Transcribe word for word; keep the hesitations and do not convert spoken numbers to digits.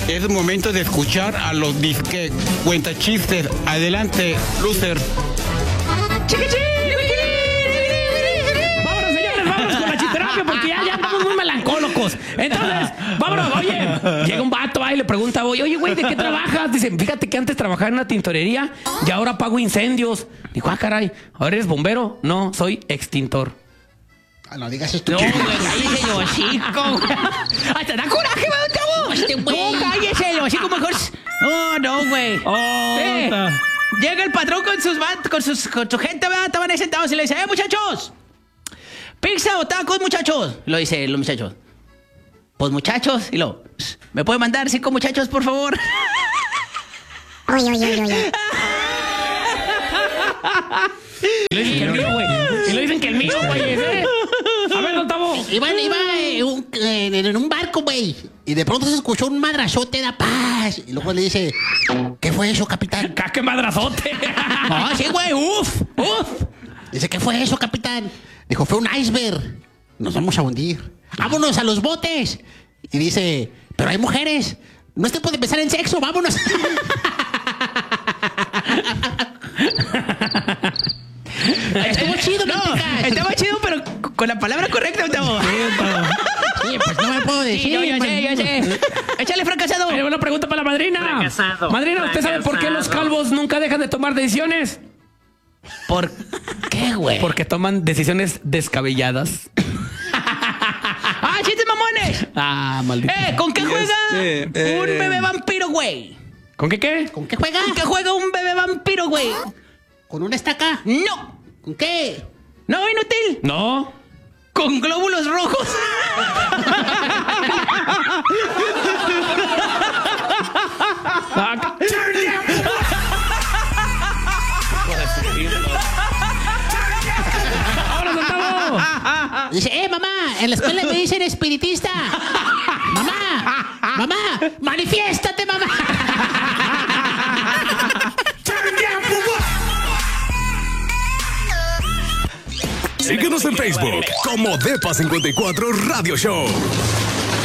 Es momento de escuchar a los disque cuentachistes. Adelante, loser. Vámonos, señores, vámonos con la chisterapia porque ya, ya andamos muy melancólicos. Entonces, vámonos, oye, llega un vato ahí y le pregunta, oye, oye, güey, ¿de qué trabajas? Dice, fíjate que antes trabajaba en una tintorería y ahora apago incendios. Dijo, ah, caray, ¿ahora eres bombero? No, soy extintor. Ah, no digas esto. No, güey, cállese el hocico. Hasta da coraje, güey, chavo. Este güey. No, cállese el hocico mejor. No, no, güey. Oh, Eh, llega el patrón con sus, con sus con su gente, ¿verdad? Estaban ahí sentados y le dice, eh, muchachos, pizza o tacos, muchachos. Lo dice los muchachos. Pues muchachos. Y lo, ¿me puede mandar cinco muchachos, por favor? Oye, oye, oye, oye. Y le dicen que el mío, güey. Y le dicen que el mío, güey. ¿eh? A ver, don Tavo. Iba, iba eh, un- eh, en un barco, güey. Y de pronto se escuchó un madrazote de paz. Y luego le dice, ¿qué fue eso, capitán? ¡Ca- ¡Qué madrazote! No, sí, güey, uf, uf. Dice, ¿qué fue eso, capitán? Dijo, fue un iceberg. Nos vamos a hundir. ¡Vámonos a los botes! Y dice, pero hay mujeres. No es tiempo de empezar en sexo, vámonos. Estuvo chido, No, Manteca. estaba chido, pero con la palabra correcta, Gustavo. Sí, pues no me puedo decir. Sí, yo, yo sé, yo sé. Échale, fracasado. Hay una pregunta para la madrina. Fracasado, Madrina, ¿usted sabe por qué los fracasado. calvos nunca dejan de tomar decisiones? ¿Por qué, güey? Porque toman decisiones descabelladas. ¡Ah, chistes mamones! Ah, maldito. Eh, ¿con qué juega Este, eh. un bebé vampiro, güey? ¿Con qué qué? ¿Con qué juega? ¿Con qué juega un bebé vampiro, güey? ¿Con una estaca? No. ¿Con qué? No, inútil. No. Con glóbulos rojos. Ah, ¡ahora, don Tavo! Dice, eh, mamá, en la escuela me dicen espiritista. Mamá, mamá, manifiéstate, mamá. Síguenos en Facebook como Depa cincuenta y cuatro Radio Show.